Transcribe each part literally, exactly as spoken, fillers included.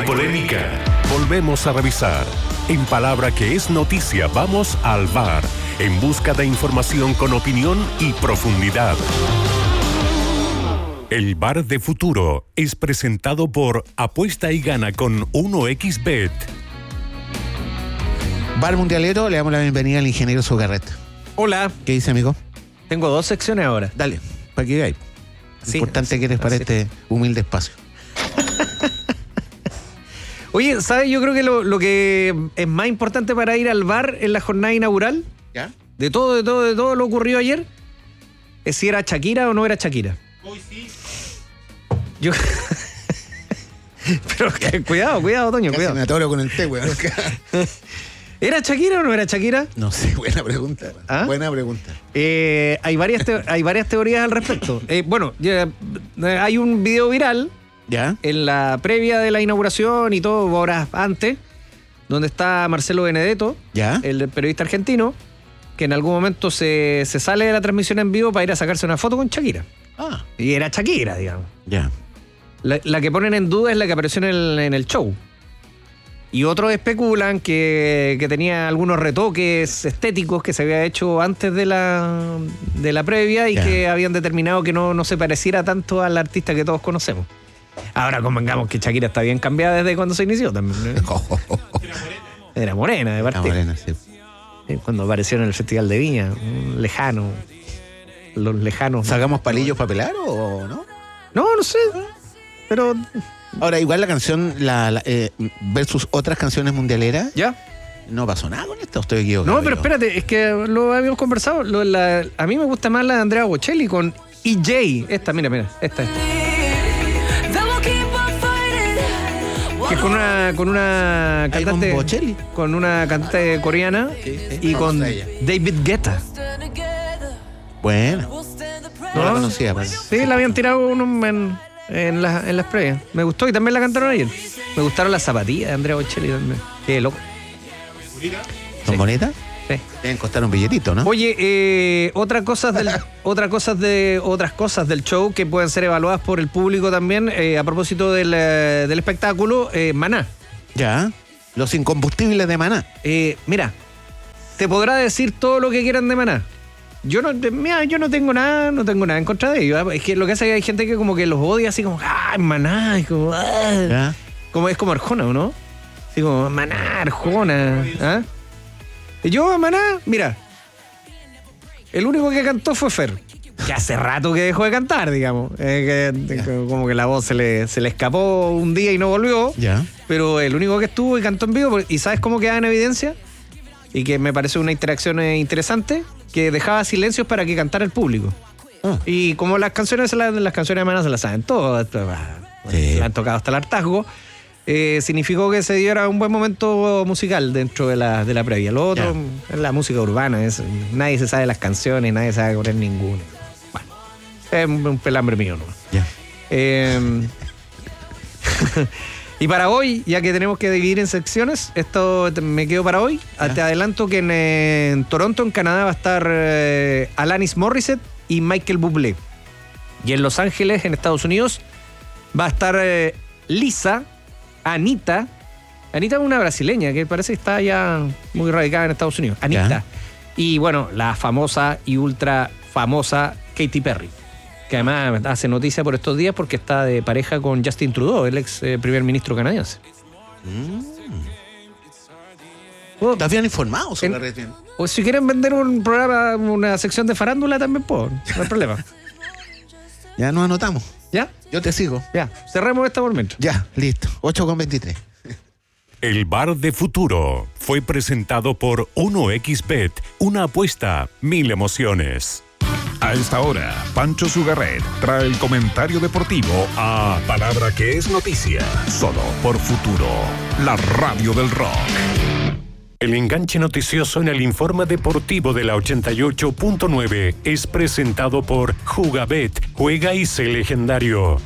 polémica. Volvemos a revisar. En palabra que es noticia, vamos al V A R, en busca de información con opinión y profundidad. El V A R de futuro es presentado por Apuesta y Gana con uno equis bet. V A R Mundialero, le damos la bienvenida al ingeniero Sugarret. Hola. ¿Qué dice, amigo? Tengo dos secciones ahora. Dale, para que veáis. Sí, Importante así, que eres para así. este humilde espacio. Oye, ¿sabes? Yo creo que lo, lo que es más importante para ir al V A R en la jornada inaugural, ¿Ya? de todo, de todo, de todo lo ocurrido ayer, es si era Shakira o no era Shakira. Hoy sí. Yo... Pero que- cuidado, cuidado, Toño, Casi cuidado. me atoro con el té, weón. ¿Era Shakira o no era Shakira? No sé, buena pregunta. ¿Ah? Buena pregunta. Eh, hay, varias te- hay varias teorías al respecto. Eh, bueno, ya, eh, hay un video viral ¿Ya? en la previa de la inauguración y todo, horas antes, donde está Marcelo Benedetto, ¿Ya? el periodista argentino, que en algún momento se, se sale de la transmisión en vivo para ir a sacarse una foto con Shakira. Ah, Y era Shakira, digamos. ya. La, la que ponen en duda es la que apareció en el, en el show. Y otros especulan que, que tenía algunos retoques estéticos que se había hecho antes de la, de la previa y Ya. que habían determinado que no, no se pareciera tanto al artista que todos conocemos. Ahora convengamos que Shakira está bien cambiada desde cuando se inició también, ¿no? Era morena de Está partida. morena, sí. Eh, Cuando apareció en el Festival de Viña, un lejano. Los lejanos. ¿Sacamos palillos para pelar o no? No, no sé. Pero. Ahora, igual la canción la, la, eh, versus otras canciones mundialeras, ¿Ya? no pasó nada con esto, estoy equivocado. No, pero yo. espérate, es que lo habíamos conversado. Lo, la- a mí me gusta más la de Andrea Bocelli con E J. Esta, mira, mira, esta es. Que es con una, con una Ahí con cantante. Bocelli. Con una cantante coreana Sí, sí, y con famosa ella. David Guetta. Bueno, no la ¿No? conocía, pero... Sí, la habían tirado uno en, en, las- en las previas. Me gustó y también la cantaron ayer. Me gustaron las zapatillas de Andrea Bocelli también. Qué loco. ¿Son Sí. bonitas? Sí. Deben costar un billetito, ¿no? Oye, eh, otra cosas del, otra cosas de, otras cosas del show que pueden ser evaluadas por el público también, eh, a propósito del, eh, del espectáculo, eh, Maná. Ya. Los incombustibles de Maná. Eh, mira, te podrá decir todo lo que quieran de Maná. Yo no, te- mira, yo no tengo nada, no tengo nada en contra de ellos. ¿eh? Es que lo que hace es que hay gente que como que los odia así como, ah, Maná, es como, ah. ¿Ya? Como es como Arjona, ¿o no? Así como, Maná, Arjona. ¿Ah? Y yo, a Maná, mira, el único que cantó fue Fer. Que hace rato que dejó de cantar, digamos. Eh, que- Ya. que como que la voz se le, se le escapó un día y no volvió. Ya. Pero el único que estuvo y cantó en vivo, ¿y sabes cómo queda en evidencia? Y que me parece una interacción eh, interesante, que dejaba silencios para que cantara el público. Ah. Y como las canciones, las, las canciones de Maná se las saben todas, Sí. se la han tocado hasta el hartazgo, eh, significó que se diera un buen momento musical dentro de la, de la previa. Lo otro Ya. es la música urbana, es, nadie se sabe las canciones, nadie sabe poner ninguna. Bueno, es un, un pelambre mío, ¿no? Ya. Eh, y para hoy, ya que tenemos que dividir en secciones, esto te- me quedo para hoy. Ya. Te adelanto que en, eh, en Toronto, en Canadá, va a estar eh, Alanis Morissette y Michael Bublé. Y en Los Ángeles, en Estados Unidos, va a estar eh, Lisa, Anita. Anita es una brasileña que parece que está ya muy radicada en Estados Unidos. Anita. Ya. Y bueno, la famosa y ultra famosa Katy Perry, que además hace noticia por estos días porque está de pareja con Justin Trudeau, el ex eh, primer ministro canadiense. Oh, ¿Estás bien informado, En- Sugarret? Bien. o si quieren vender un programa, una sección de farándula también puedo, no hay problema. Ya nos anotamos. ¿Ya? Yo te sigo. Ya, cerremos esta por mientras. Ya, listo. ocho con veintitrés. El V A R de futuro fue presentado por uno equis bet, una apuesta, mil emociones. A esta hora, Pancho Sugarret trae el comentario deportivo a Palabra que es noticia, solo por Futuro, la radio del rock. El enganche noticioso en el informe deportivo de la ochenta y ocho punto nueve es presentado por Jugabet, juega y sé legendario.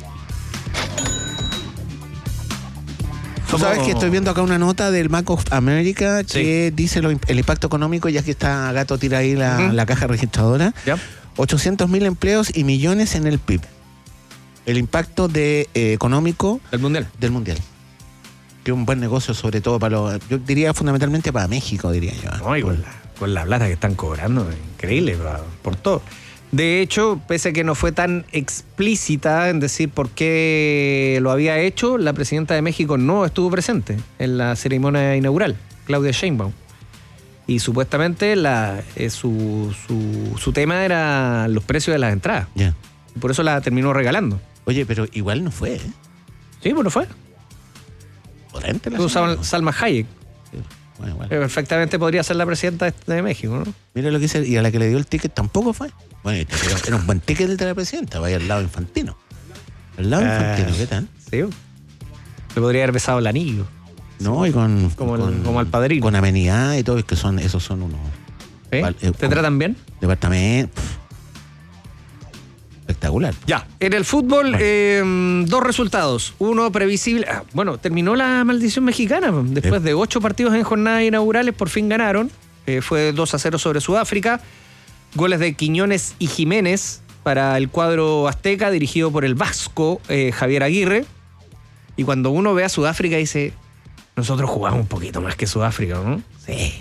Tú sabes que estoy viendo acá una nota del Bank of America que Sí. dice lo- el impacto económico, ya que está Gato tira ahí la, Ujú. la caja registradora. ¿Ya? ochocientos mil empleos y millones en el P I B. El impacto de, eh, económico El mundial. del Mundial. que es un buen negocio, sobre todo para los, yo diría fundamentalmente para México, diría yo. No, y con la, con la plata que están cobrando, increíble, pa- por todo. De hecho, pese a que no fue tan explícita en decir por qué lo había hecho, la presidenta de México no estuvo presente en la ceremonia inaugural, Claudia Sheinbaum. Y supuestamente la, eh, su, su, su tema era los precios de las entradas. Ya. Por eso la terminó regalando. Oye, pero igual no fue, ¿eh? Sí, bueno, fue. Potente la Usaban señora. Salma Hayek. Bueno, bueno. que perfectamente podría ser la presidenta de, de México, ¿no? Mira lo que dice, y a la que le dio el ticket tampoco fue. Bueno, este era, era un buen ticket el de la presidenta, vaya al lado infantino. Al lado Ah. infantino, ¿qué tal? Sí. Le podría haber besado el anillo. No, y con. Como el- con- como al padrino. Con amenidad y todo, es que son, esos son unos ¿Eh? Vale, eh, ¿Te tratan bien? departamentos. Espectacular. Ya. En el fútbol, Bueno. eh, dos resultados. Uno previsible. Ah, bueno, terminó la maldición mexicana. Después Sí. de ocho partidos en jornadas inaugurales, por fin ganaron. Eh, fue dos a cero sobre Sudáfrica. Goles de Quiñones y Jiménez para el cuadro azteca, dirigido por el vasco eh, Javier Aguirre. Y cuando uno ve a Sudáfrica, dice: nosotros jugamos un poquito más que Sudáfrica, ¿no? Sí.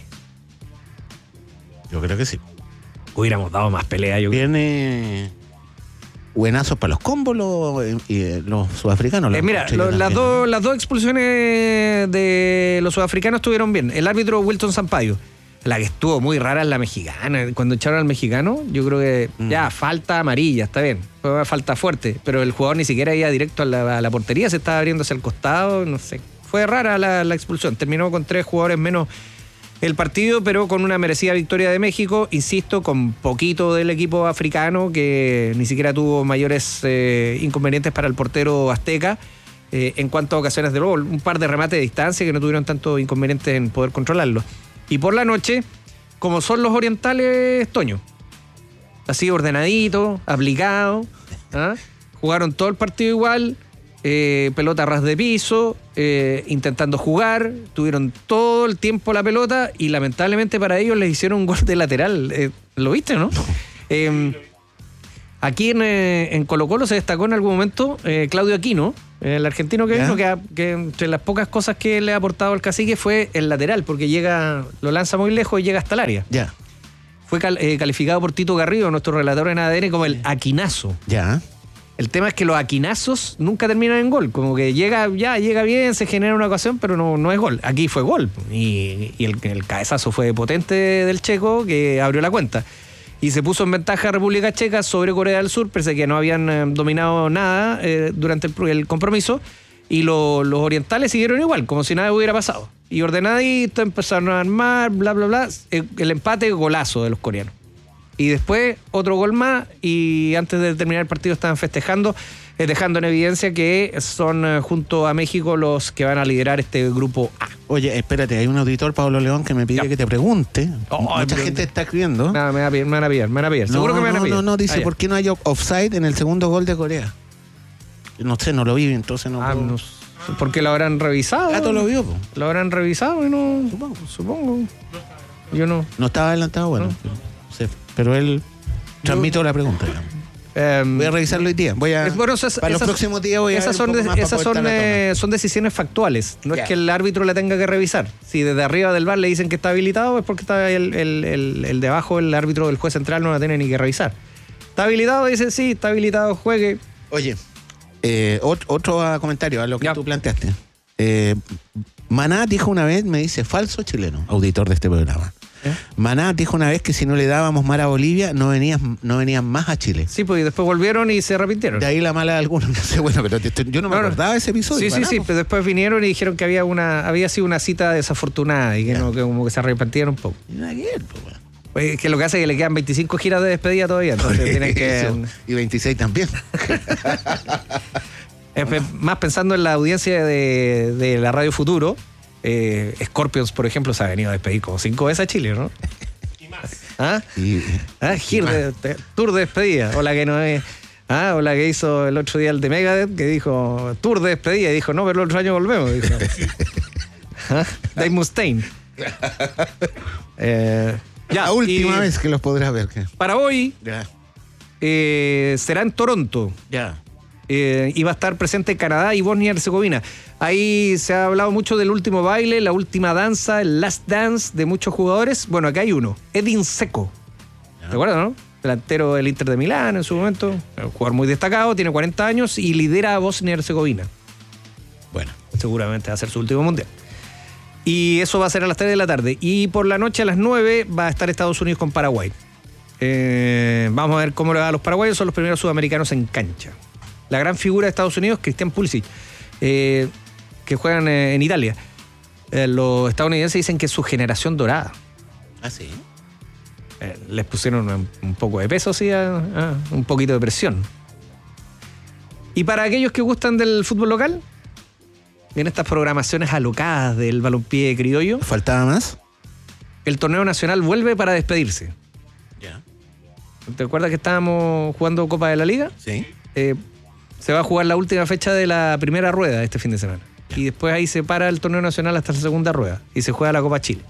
Yo creo que sí. Hubiéramos dado más pelea, yo creo. Viene buenazos para los combos los, eh, y, los sudafricanos. Eh, los mira, encontré lo- yo las, también, dos, ¿no? las dos expulsiones de los sudafricanos estuvieron bien. El árbitro Wilton Sampaio. La que estuvo muy rara es la mexicana. Cuando echaron al mexicano, yo creo que Mm. ya, falta amarilla, está bien. Fue una falta fuerte. Pero el jugador ni siquiera iba directo a la, a la portería, se estaba abriendo hacia el costado, no sé. Fue rara la, la expulsión. Terminó con tres jugadores menos el partido, pero con una merecida victoria de México, insisto, con poquito del equipo africano, que ni siquiera tuvo mayores eh, inconvenientes para el portero azteca. Eh, en cuanto a ocasiones de gol, un par de remates de distancia que no tuvieron tanto inconvenientes en poder controlarlo. Y por la noche, como son los orientales, Toño, así ordenadito, aplicado, ¿ah? Jugaron todo el partido igual, eh, pelota a ras de piso, eh, intentando jugar, tuvieron todo el tiempo la pelota y lamentablemente para ellos les hicieron un gol de lateral. Eh, ¿Lo viste, no? Eh, aquí en, eh, en Colo Colo se destacó en algún momento eh, Claudio Aquino, el argentino que ¿Ya? vino, que, ha- que entre las pocas cosas que le ha aportado al cacique fue el lateral, porque llega, lo lanza muy lejos y llega hasta el área. Ya, Fue cal- eh, calificado por Tito Garrido, nuestro relator en A D N, como el aquinazo. ya. El tema es que los aquinazos nunca terminan en gol. Como que llega, ya llega bien, se genera una ocasión, pero no, no es gol. Aquí fue gol. Y, y el, el cabezazo fue potente del checo, que abrió la cuenta. Y se puso en ventaja República Checa sobre Corea del Sur, pese a que no habían eh, dominado nada eh, durante el, el compromiso. Y lo- los orientales siguieron igual, como si nada hubiera pasado. Y ordenadito, empezaron a armar, bla, bla, bla. El, el empate, golazo de los coreanos. Y después otro gol más, y antes de terminar el partido estaban festejando, eh, dejando en evidencia que son eh, junto a México los que van a liderar este grupo A. Oye, espérate, hay un auditor, Pablo León, que me pide Ya. que te pregunte. Oh, Mucha pero- gente está escribiendo. Nada, me van a pillar, me van a pillar, me van a pillar. Seguro no, que me van a no, pillar. no, no, dice, Ah, ya. ¿por qué no hay offside en el segundo gol de Corea? No sé, no lo vi, entonces no Ah, puedo- no sé, porque lo habrán revisado. Gato lo vio, po. Lo habrán revisado y no. Supongo. Supongo. Yo no. No estaba adelantado, bueno. No. Pero, sí, pero él transmito la pregunta. digamos. Em, Voy a revisarlo hoy día. Voy a, Es- bueno, esas- para los esas- próximos días voy a esas ver son, un poco de- más para esas poder son, estar eh, atento. son decisiones factuales. No Ya. es que el árbitro le tenga que revisar. Si desde arriba del bar le dicen que está habilitado, es porque está el, el- el- el de abajo, el árbitro del juez central, no la tiene ni que revisar. ¿Está habilitado? Dice sí, está habilitado, juegue. Oye, eh, ot- otro ah, comentario a lo que Ya. tú planteaste. Eh, Maná dijo una vez, me dice, falso chileno, auditor de este programa. ¿Eh? Maná dijo una vez que si no le dábamos mar a Bolivia, no venían, no venían más a Chile. Sí, pues y después volvieron y se arrepintieron. De ahí la mala de algunos. No sé, bueno, pero te- te- yo no me No, no. acordaba de ese episodio. Sí, sí, Maná, sí, po. pero después vinieron y dijeron que había una había sido una cita desafortunada y que, Ya. no, que como que se arrepintieron un poco. Y nada que ver, po, weón. Pues, que lo que hace es que le quedan veinticinco giras de despedida todavía, entonces tienen que... Eso. Y veintiséis también. Eh, pe- Más pensando en la audiencia de, de la Radio Futuro, eh, Scorpions, por ejemplo, se ha venido a despedir como cinco veces a Chile, ¿no? Y más. ¿Ah? Y, ¿Ah? Gir de, de- tour de despedida. O la que no es. ¿Ah? O la que hizo el otro día el de Megadeth, que dijo tour de despedida. Y dijo, no, pero el otro año volvemos. Dijo. ¿Ah? Dave Mustaine. Eh, ya, la última y vez que los podrás ver. ¿qué? Para hoy Ya. eh, será en Toronto. Ya. Eh, y va a estar presente Canadá y Bosnia y Herzegovina. Ahí se ha hablado mucho del último baile, la última danza, el last dance de muchos jugadores. Bueno, acá hay uno, Edin Dzeko. ¿Te acuerdas, no? Delantero del Inter de Milán en su momento. Un jugador muy destacado, tiene cuarenta años y lidera a Bosnia y Herzegovina. Bueno. Seguramente va a ser su último mundial. Y eso va a ser a las tres de la tarde. Y por la noche a las nueve va a estar Estados Unidos con Paraguay. Eh, vamos a ver cómo le va a los paraguayos. Son los primeros sudamericanos en cancha. La gran figura de Estados Unidos, Christian Pulisic, eh, que juegan eh, en Italia. Eh, los estadounidenses dicen que es su generación dorada. Ah, sí. Eh, les pusieron un, un poco de peso, sí, a, a un poquito de presión. Y para aquellos que gustan del fútbol local, en estas programaciones alocadas del balompié criollo, ¿faltaba más? El torneo nacional vuelve para despedirse. Ya. ¿Te acuerdas que estábamos jugando Copa de la Liga? Sí. Eh, se va a jugar la última fecha de la primera rueda este fin de semana. Ya. Y después ahí se para el torneo nacional hasta la segunda rueda. Y se juega la Copa Chile.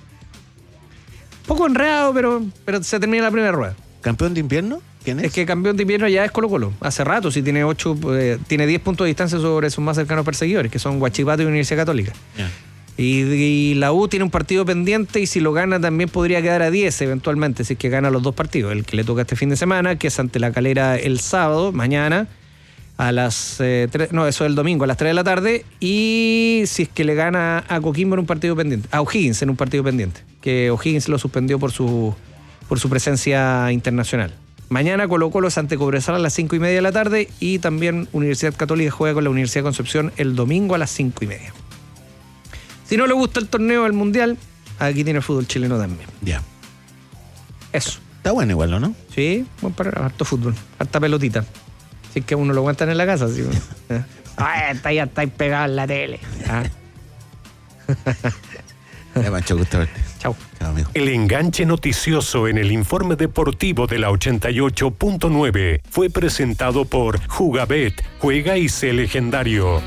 Poco enredado, pero, pero se termina la primera rueda. ¿Campeón de invierno? ¿Quién es? Es que campeón de invierno ya es Colo-Colo. Hace rato, sí, tiene ocho, eh, tiene diez puntos de distancia sobre sus más cercanos perseguidores, que son Huachipato y Universidad Católica. Yeah. Y, y la U tiene un partido pendiente y si lo gana también podría quedar a diez eventualmente, si es que gana los dos partidos. El que le toca este fin de semana, que es ante la Calera el sábado, mañana, a las eh, tres, no, eso es el domingo, a las tres de la tarde. Y si es que le gana a Coquimbo en un partido pendiente, a O'Higgins en un partido pendiente, que O'Higgins lo suspendió por su, por su presencia internacional. Mañana Colo-Colo es ante Cobresal a las cinco y media de la tarde y también Universidad Católica juega con la Universidad de Concepción el domingo a las cinco y media. Si no le gusta el torneo del Mundial, aquí tiene el fútbol chileno también. Ya. Eso. Está bueno igual, ¿no? Sí, buen para harto fútbol, harta pelotita. Si es que uno lo aguantan en la casa. ¿Sí? Ay, está ya está pegado en la tele. ¿Ah? Ya, Pancho, gusto verte. Chau. Chao, amigo. El enganche noticioso en el informe deportivo de la ochenta y ocho punto nueve fue presentado por Jugabet, juega y sé legendario.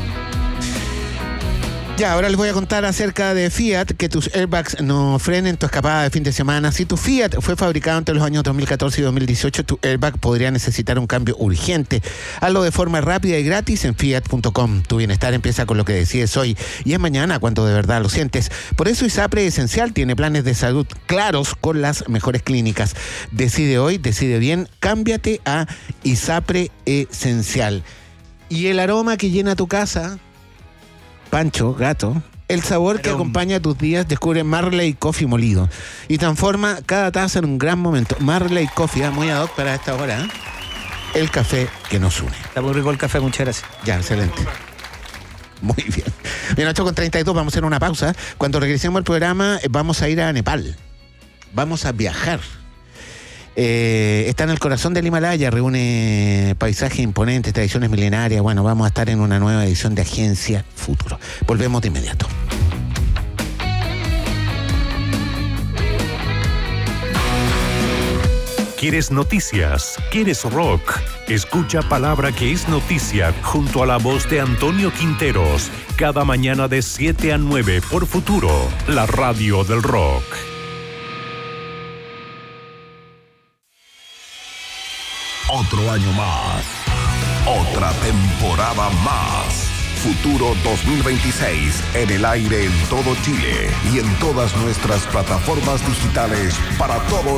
Ya, ahora les voy a contar acerca de Fiat, que tus airbags no frenen tu escapada de fin de semana. Si tu Fiat fue fabricado entre los años dos mil catorce y dos mil dieciocho, tu airbag podría necesitar un cambio urgente. Hazlo de forma rápida y gratis en fiat punto com. Tu bienestar empieza con lo que decides hoy y es mañana cuando de verdad lo sientes. Por eso ISAPRE Esencial tiene planes de salud claros con las mejores clínicas. Decide hoy, decide bien, cámbiate a ISAPRE Esencial. Y el aroma que llena tu casa... Pancho, gato, el sabor que acompaña tus días, descubre Marley Coffee molido y transforma cada taza en un gran momento. Marley Coffee, ¿eh? Muy ad hoc para esta hora, ¿eh? El café que nos une. Está muy rico el café, muchas gracias. Ya, excelente. Muy bien. Bien, ocho con treinta y dos, vamos a hacer una pausa. Cuando regresemos al programa, vamos a ir a Nepal. Vamos a viajar. Eh, está en el corazón del Himalaya, reúne paisajes imponentes, tradiciones milenarias. Bueno, vamos a estar en una nueva edición de Agencia Futuro. Volvemos de inmediato. ¿Quieres noticias? ¿Quieres rock? Escucha Palabra que es noticia junto a la voz de Antonio Quinteros, cada mañana de siete a nueve por Futuro, la radio del rock. Otro año más. Otra temporada más. Futuro dos mil veintiséis en el aire en todo Chile y en todas nuestras plataformas digitales para todo